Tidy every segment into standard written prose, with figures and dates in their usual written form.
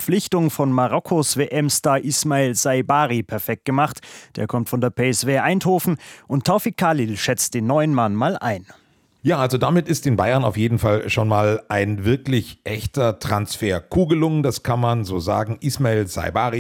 Verpflichtung von Marokkos WM-Star Ismail Saibari perfekt gemacht. Der kommt von der PSV Eindhoven und Taufik Khalil schätzt den neuen Mann mal ein. Ja, also damit ist den Bayern auf jeden Fall schon mal ein wirklich echter Transfer kugelungen, das kann man so sagen. Ismail Saibari,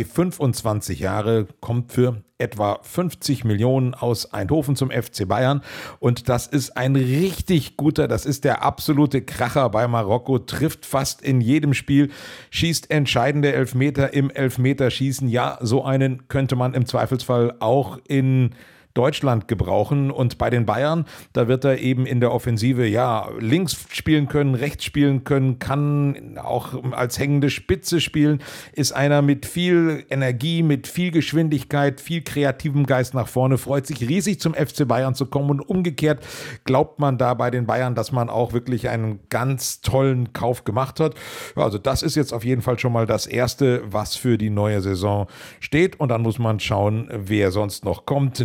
25 Jahre, kommt für etwa 50 Millionen aus Eindhoven zum FC Bayern und das ist ein richtig guter, das ist der absolute Kracher bei Marokko, trifft fast in jedem Spiel, schießt entscheidende Elfmeter im Elfmeterschießen. Ja, so einen könnte man im Zweifelsfall auch in Deutschland gebrauchen und bei den Bayern, da wird er eben in der Offensive links spielen können, rechts spielen können, kann auch als hängende Spitze spielen, ist einer mit viel Energie, mit viel Geschwindigkeit, viel kreativem Geist nach vorne, freut sich riesig zum FC Bayern zu kommen und umgekehrt glaubt man da bei den Bayern, dass man auch wirklich einen ganz tollen Kauf gemacht hat. Ja, also das ist jetzt auf jeden Fall schon mal das Erste, was für die neue Saison steht und dann muss man schauen, wer sonst noch kommt.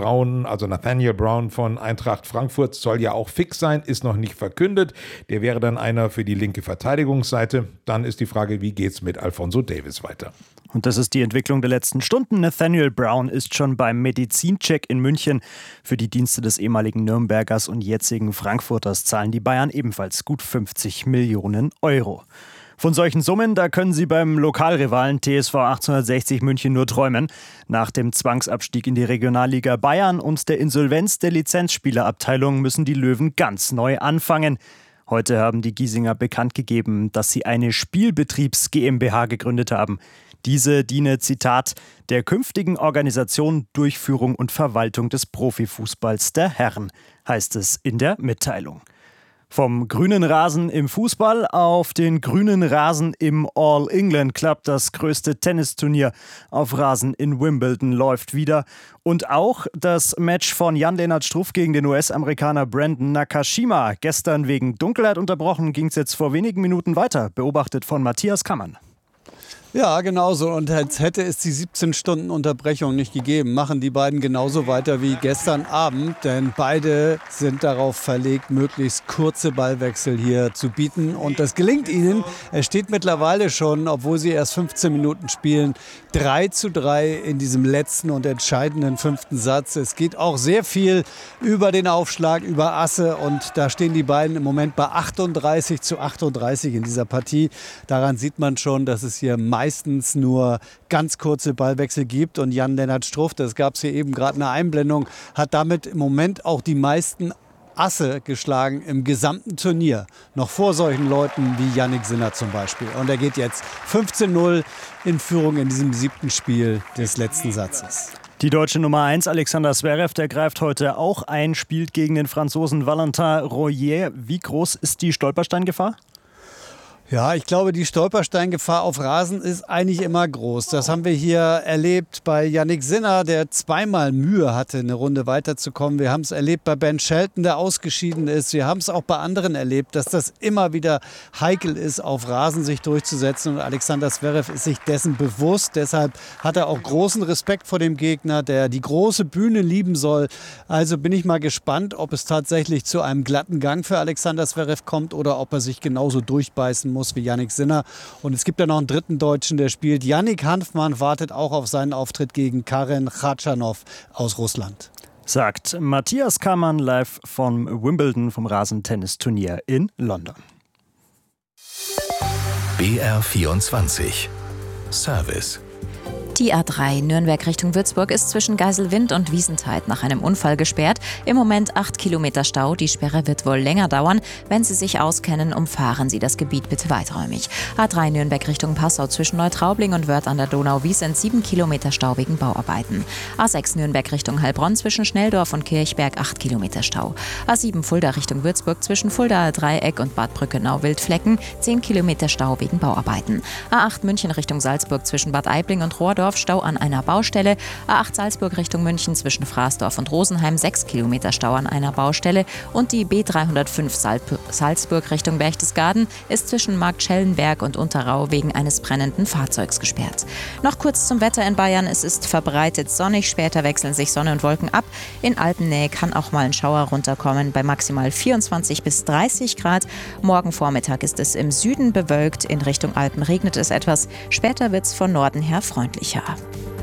Nathaniel Brown von Eintracht Frankfurt soll ja auch fix sein, ist noch nicht verkündet. Der wäre dann einer für die linke Verteidigungsseite. Dann ist die Frage, wie geht's mit Alphonso Davies weiter? Und das ist die Entwicklung der letzten Stunden. Nathaniel Brown ist schon beim Medizincheck in München. Für die Dienste des ehemaligen Nürnbergers und jetzigen Frankfurters zahlen die Bayern ebenfalls gut 50 Millionen Euro. Von solchen Summen, da können sie beim Lokalrivalen TSV 1860 München nur träumen. Nach dem Zwangsabstieg in die Regionalliga Bayern und der Insolvenz der Lizenzspielerabteilung müssen die Löwen ganz neu anfangen. Heute haben die Giesinger bekannt gegeben, dass sie eine Spielbetriebs GmbH gegründet haben. Diese diene, Zitat, der künftigen Organisation, Durchführung und Verwaltung des Profifußballs der Herren, heißt es in der Mitteilung. Vom grünen Rasen im Fußball auf den grünen Rasen im All England Club. Das größte Tennisturnier auf Rasen in Wimbledon läuft wieder. Und auch das Match von Jan-Lennart Struff gegen den US-Amerikaner Brandon Nakashima. Gestern wegen Dunkelheit unterbrochen, ging es jetzt vor wenigen Minuten weiter. Beobachtet von Matthias Kammann. Ja, genauso. Und als hätte es die 17 Stunden Unterbrechung nicht gegeben, machen die beiden genauso weiter wie gestern Abend. Denn beide sind darauf verlegt, möglichst kurze Ballwechsel hier zu bieten. Und das gelingt ihnen. Es steht mittlerweile schon, obwohl sie erst 15 Minuten spielen, 3:3 in diesem letzten und entscheidenden 5. Satz. Es geht auch sehr viel über den Aufschlag, über Asse. Und da stehen die beiden im Moment bei 38:38 in dieser Partie. Daran sieht man schon, dass es hier meistens nur ganz kurze Ballwechsel gibt. Und Jan-Lennart Struff, das gab es hier eben gerade eine Einblendung, hat damit im Moment auch die meisten Asse geschlagen im gesamten Turnier. Noch vor solchen Leuten wie Jannik Sinner zum Beispiel. Und er geht jetzt 15:0 in Führung in diesem 7. Spiel des letzten Satzes. Die deutsche Nummer 1, Alexander Zverev, der greift heute auch ein, spielt gegen den Franzosen Valentin Royer. Wie groß ist die Stolpersteingefahr? Ja, ich glaube, die Stolpersteingefahr auf Rasen ist eigentlich immer groß. Das haben wir hier erlebt bei Jannik Sinner, der zweimal Mühe hatte, eine Runde weiterzukommen. Wir haben es erlebt bei Ben Shelton, der ausgeschieden ist. Wir haben es auch bei anderen erlebt, dass das immer wieder heikel ist, auf Rasen sich durchzusetzen. Und Alexander Zverev ist sich dessen bewusst. Deshalb hat er auch großen Respekt vor dem Gegner, der die große Bühne lieben soll. Also bin ich mal gespannt, ob es tatsächlich zu einem glatten Gang für Alexander Zverev kommt oder ob er sich genauso durchbeißen muss wie Jannik Sinner. Und es gibt ja noch einen dritten Deutschen, der spielt. Yannick Hanfmann wartet auch auf seinen Auftritt gegen Karen Khachanov aus Russland. Sagt Matthias Kammann live vom Wimbledon, vom Rasentennisturnier in London. BR24 Service. Die A3 Nürnberg Richtung Würzburg ist zwischen Geiselwind und Wiesenthal nach einem Unfall gesperrt. Im Moment 8 Kilometer Stau. Die Sperre wird wohl länger dauern. Wenn Sie sich auskennen, umfahren Sie das Gebiet bitte weiträumig. A3 Nürnberg Richtung Passau zwischen Neutraubling und Wörth an der Donau-Wies sind 7 Kilometer Stau wegen Bauarbeiten. A6 Nürnberg Richtung Heilbronn zwischen Schnelldorf und Kirchberg 8 Kilometer Stau. A7 Fulda Richtung Würzburg zwischen Fuldaer Dreieck und Bad Brückenau-Wildflecken 10 Kilometer Stau wegen Bauarbeiten. A8 München Richtung Salzburg zwischen Bad Aibling und Rohrdorf Düsseldorf Stau an einer Baustelle. A8 Salzburg Richtung München zwischen Fraßdorf und Rosenheim 6 Kilometer Stau an einer Baustelle. Und die B305 Salzburg Richtung Berchtesgaden ist zwischen Marktschellenberg und Unterrau wegen eines brennenden Fahrzeugs gesperrt. Noch kurz zum Wetter in Bayern. Es ist verbreitet sonnig, später wechseln sich Sonne und Wolken ab. In Alpennähe kann auch mal ein Schauer runterkommen bei maximal 24 bis 30 Grad. Morgen Vormittag ist es im Süden bewölkt, in Richtung Alpen regnet es etwas. Später wird es von Norden her freundlicher.